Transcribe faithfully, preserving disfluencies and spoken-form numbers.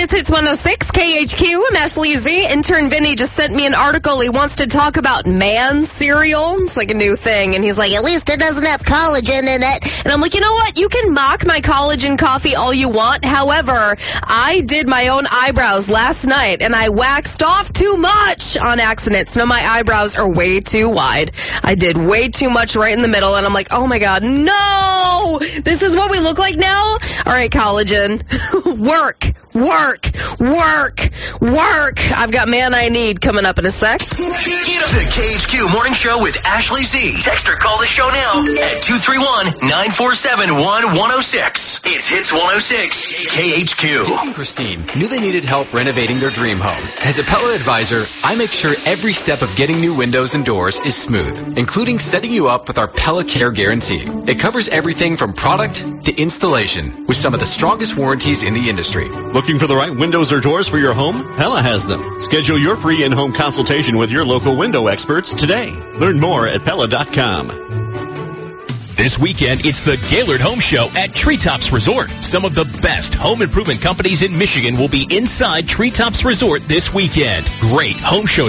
It's Hits one oh six, K H Q. I'm Ashley Z. Intern Vinny just sent me an article. He wants to talk about man cereal. It's like a new thing. And he's like, at least it doesn't have collagen in it. And I'm like, you know what? You can mock my collagen coffee all you want. However, I did my own eyebrows last night, and I waxed off too much on accident. So now my eyebrows are way too wide. I did way too much right in the middle, and I'm like, oh my God, no! This is what we look like now? All right, collagen. Work. Work, work, work. I've got Man I Need coming up in a sec. Get up the K H Q Morning Show with Ashley Z. Text or call the show now at two three one, nine four seven, one one oh six. It's Hits one oh six, K H Q. Dick and Christine knew they needed help renovating their dream home. As a Pella advisor, I make sure every step of getting new windows and doors is smooth, including setting you up with our Pella Care Guarantee. It covers everything from product to installation with some of the strongest warranties in the industry. Looking for the right windows or doors for your home? Pella has them. Schedule your free in-home consultation with your local window experts today. Learn more at Pella dot com. This weekend, it's the Gaylord Home Show at Treetops Resort. Some of the best home improvement companies in Michigan will be inside Treetops Resort this weekend. Great home show